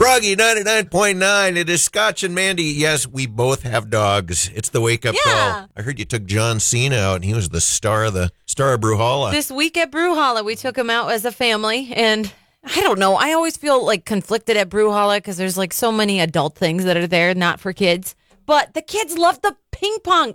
Froggy 99.9. It is Scotch and Mandy. Yes, we both have dogs. It's the wake-up call. I heard you took John Cena out, and he was the star of Brewhalla. This week at Brewhalla, we took him out as a family, and I don't know. I always feel like conflicted at Brewhalla because there's like so many adult things that are there, not for kids. But the kids love the pinball.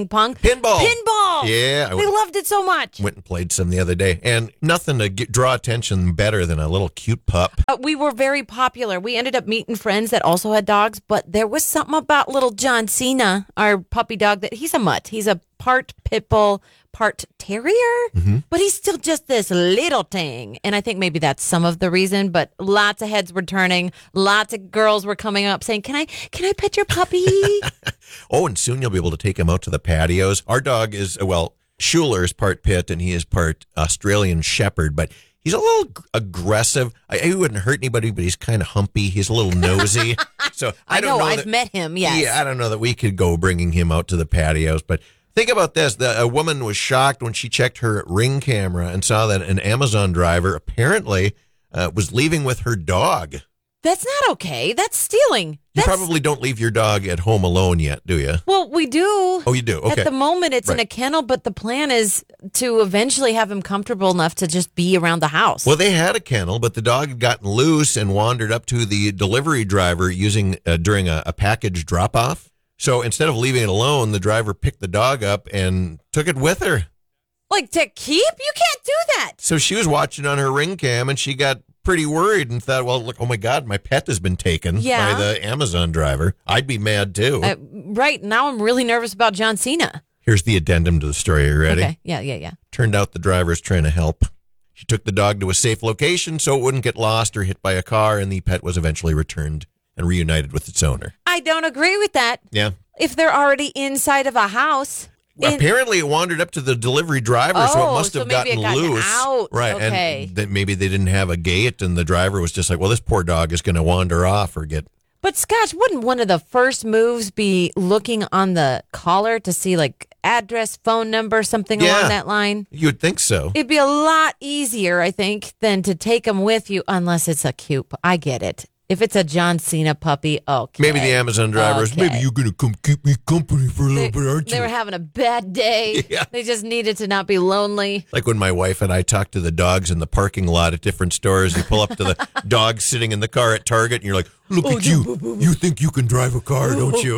Pinball. Yeah. They loved it so much. Went and played some the other day. And nothing to draw attention better than a little cute pup. We were very popular. We ended up meeting friends that also had dogs, but there was something about little John Cena, our puppy dog, that he's a mutt. He's a part pit bull, part terrier, but he's still just this little thing. And I think maybe that's some of the reason, but lots of heads were turning. Lots of girls were coming up saying, can I pet your puppy? Oh, and soon you'll be able to take him out to the patios. Our dog is, Schuler is part pit and he is part Australian Shepherd, but he's a little aggressive. He wouldn't hurt anybody, but he's kind of humpy. He's a little nosy. So I don't know. I've met him, yes. Yeah, I don't know that we could go bringing him out to the patios, but think about this. A woman was shocked when she checked her Ring camera and saw that an Amazon driver apparently was leaving with her dog. That's not okay. That's stealing. You probably don't leave your dog at home alone yet, do you? Well, we do. Oh, you do? Okay. At the moment, it's in a kennel, but the plan is to eventually have him comfortable enough to just be around the house. Well, they had a kennel, but the dog had gotten loose and wandered up to the delivery driver during a package drop-off. So instead of leaving it alone, the driver picked the dog up and took it with her. Like to keep? You can't do that. So she was watching on her Ring cam and she got pretty worried and thought, well, look, oh my God, my pet has been taken by the Amazon driver. I'd be mad too. Right. Now I'm really nervous about John Cena. Here's the addendum to the story. Are you ready? Okay. Yeah. Turned out the driver's trying to help. She took the dog to a safe location so it wouldn't get lost or hit by a car, and the pet was eventually returned and reunited with its owner. I don't agree with that. Yeah. If they're already inside of a house. Apparently, it wandered up to the delivery driver, so it must have gotten loose. Out. Right, okay. And that maybe they didn't have a gate, and the driver was just like, well, this poor dog is going to wander off or get... But, Scotch, wouldn't one of the first moves be looking on the collar to see, like, address, phone number, something along that line? You would think so. It'd be a lot easier, I think, than to take them with you, unless it's a cute... I get it. If it's a John Cena puppy, okay. Maybe the Amazon drivers, maybe you're going to come keep me company for a little bit, aren't you? They were having a bad day. Yeah. They just needed to not be lonely. Like when my wife and I talk to the dogs in the parking lot at different stores. You pull up to the dog sitting in the car at Target, and you're like, look at you. You think you can drive a car, don't you?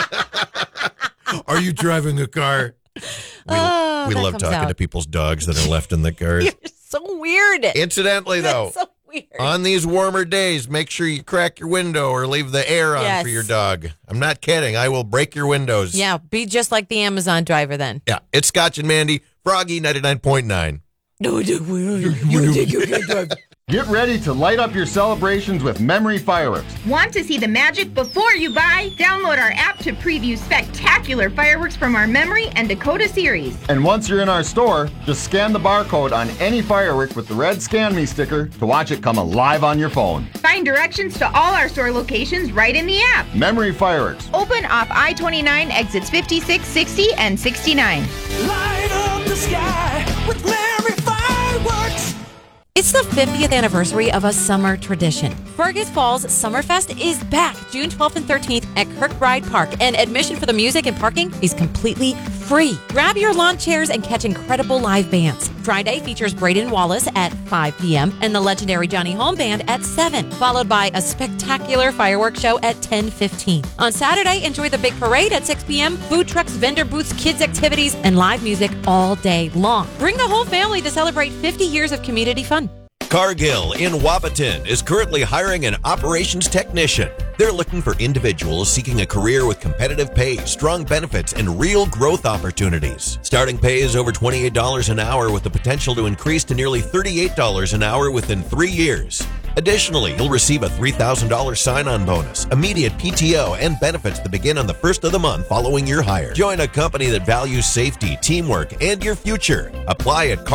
Are you driving a car? We love talking to people's dogs that are left in the cars. You're so weird. Incidentally, though. That's so weird. On these warmer days, make sure you crack your window or leave the air on for your dog. I'm not kidding. I will break your windows. Yeah, be just like the Amazon driver then. Yeah, it's Scotch and Mandy, Froggy 99.9. No, you think you can drive. Get ready to light up your celebrations with Memory Fireworks. Want to see the magic before you buy? Download our app to preview spectacular fireworks from our Memory and Dakota series. And once you're in our store, just scan the barcode on any firework with the red Scan Me sticker to watch it come alive on your phone. Find directions to all our store locations right in the app. Memory Fireworks. Open off I-29, exits 56, 60, and 69. Light up the sky with Memory Fireworks. It's the 50th anniversary of a summer tradition. Fergus Falls Summerfest is back June 12th and 13th at Kirkbride Park, and admission for the music and parking is completely free. Grab your lawn chairs and catch incredible live bands. Friday features Braden Wallace at 5 p.m. and the legendary Johnny Home Band at 7, followed by a spectacular fireworks show at 10:15. On Saturday, enjoy the big parade at 6 p.m., food trucks, vendor booths, kids activities, and live music all day long. Bring the whole family to celebrate 50 years of community fun. Cargill in Wapaton is currently hiring an operations technician. They're looking for individuals seeking a career with competitive pay, strong benefits, and real growth opportunities. Starting pay is over $28 an hour with the potential to increase to nearly $38 an hour within 3 years. Additionally, you'll receive a $3,000 sign-on bonus, immediate PTO, and benefits that begin on the first of the month following your hire. Join a company that values safety, teamwork, and your future. Apply at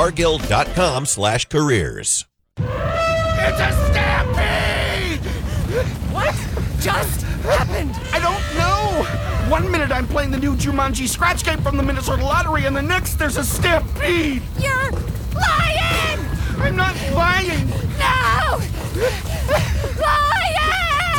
cargill.com/careers. It's a stampede! What just happened? I don't know. 1 minute I'm playing the new Jumanji scratch game from the Minnesota Lottery, and the next there's a stampede. You're lying! I'm not lying. No! Lying!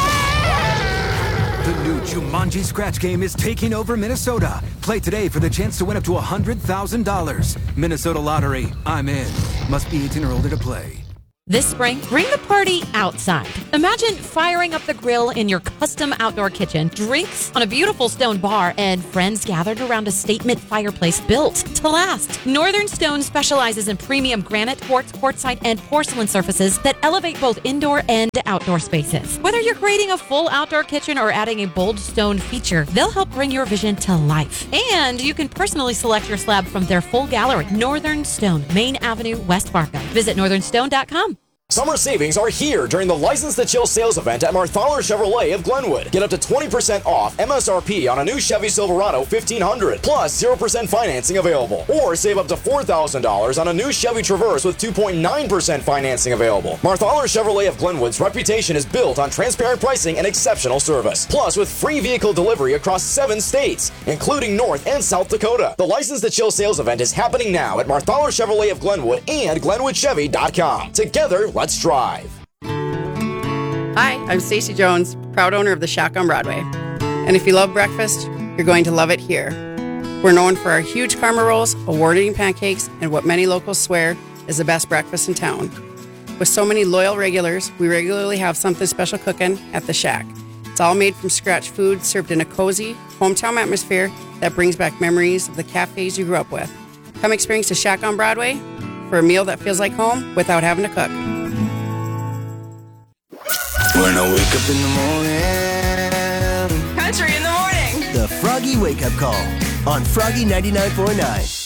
Jumanji Scratch Game is taking over Minnesota. Play today for the chance to win up to $100,000. Minnesota Lottery. I'm in. Must be 18 or older to play. This spring, bring the party outside. Imagine firing up the grill in your custom outdoor kitchen, drinks on a beautiful stone bar, and friends gathered around a statement fireplace built to last. Northern Stone specializes in premium granite, quartz, quartzite, and porcelain surfaces that elevate both indoor and outdoor spaces. Whether you're creating a full outdoor kitchen or adding a bold stone feature, they'll help bring your vision to life. And you can personally select your slab from their full gallery. Northern Stone, Main Avenue, West Fargo. Visit northernstone.com. Summer savings are here during the License to Chill sales event at Marthaler Chevrolet of Glenwood. Get up to 20% off MSRP on a new Chevy Silverado 1500, plus 0% financing available. Or save up to $4,000 on a new Chevy Traverse with 2.9% financing available. Marthaler Chevrolet of Glenwood's reputation is built on transparent pricing and exceptional service. Plus, with free vehicle delivery across 7 states, including North and South Dakota. The License to Chill sales event is happening now at Marthaler Chevrolet of Glenwood and GlenwoodChevy.com. Together, let's drive. Hi, I'm Stacey Jones, proud owner of the Shack on Broadway. And if you love breakfast, you're going to love it here. We're known for our huge karma rolls, award-winning pancakes, and what many locals swear is the best breakfast in town. With so many loyal regulars, we regularly have something special cooking at the Shack. It's all made from scratch food served in a cozy, hometown atmosphere that brings back memories of the cafes you grew up with. Come experience the Shack on Broadway for a meal that feels like home without having to cook. When I wake up in the morning, Country in the morning. the Froggy Wake Up Call on Froggy 99.9.